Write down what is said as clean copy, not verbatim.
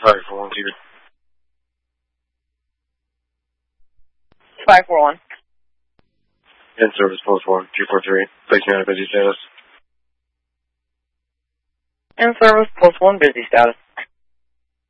541 TV. 541. In service post 1, 243. Place me on a busy status. In service post 1, busy status.